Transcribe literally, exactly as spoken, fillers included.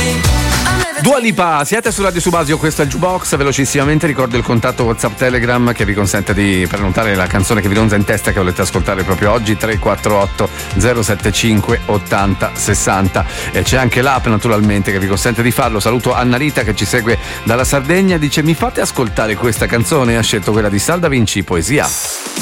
Dua Lipa, siete su Radio Subasio, questo è il Jukebox. Velocissimamente ricordo il contatto WhatsApp Telegram che vi consente di prenotare la canzone che vi ronza in testa, che volete ascoltare proprio oggi, tre quattro otto zero sette cinque ottanta sessanta. E c'è anche l'app naturalmente che vi consente di farlo. Saluto Anna Rita che ci segue dalla Sardegna, dice: mi fate ascoltare questa canzone? Ha scelto quella di Sal Da Vinci, Poesia.